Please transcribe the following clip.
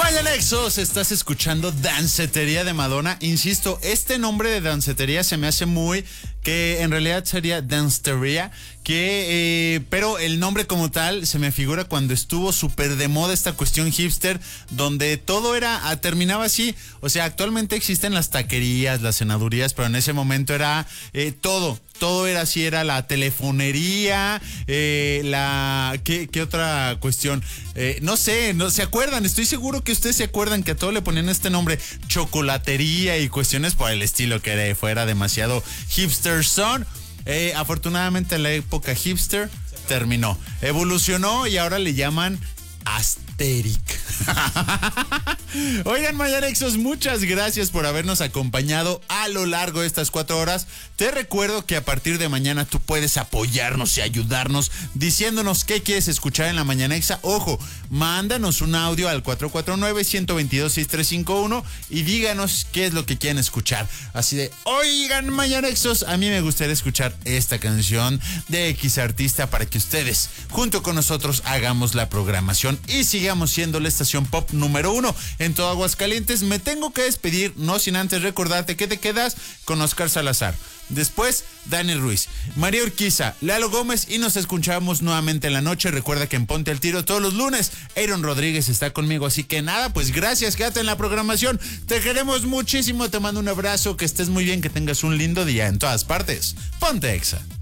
Mayanexos, estás escuchando Dancetería de Madonna. Insisto, este nombre de dancetería se me hace muy... que en realidad sería Dancetería, pero el nombre como tal se me figura cuando estuvo súper de moda esta cuestión hipster, donde todo terminaba así. O sea, actualmente existen las taquerías, las cenadurías, pero en ese momento era todo era así, era la telefonería, ¿qué otra cuestión? No sé, no se acuerdan, estoy seguro que ustedes se acuerdan que a todo le ponían este nombre, chocolatería y cuestiones por el estilo, que fuera demasiado hipster son. Afortunadamente la época hipster terminó, evolucionó y ahora le llaman Asteric. Oigan, Mayanexos, muchas gracias por habernos acompañado a lo largo de estas 4 horas. Te recuerdo que a partir de mañana tú puedes apoyarnos y ayudarnos diciéndonos qué quieres escuchar en la Mañanexa. Ojo, mándanos un audio al 449-122-6351 y díganos qué es lo que quieren escuchar. Así de, oigan, Mayanexos, a mí me gustaría escuchar esta canción de X artista para que ustedes, junto con nosotros, hagamos la programación y sigamos siendo la estación pop número 1 en todo Aguascalientes. Me tengo que despedir, no sin antes recordarte que te quedas con Oscar Salazar. Después, Dani Ruiz, María Urquiza, Lalo Gómez y nos escuchamos nuevamente en la noche. Recuerda que en Ponte al Tiro todos los lunes, Aaron Rodríguez está conmigo. Así que nada, pues gracias, quédate en la programación. Te queremos muchísimo, te mando un abrazo, que estés muy bien, que tengas un lindo día en todas partes. Ponte Exa.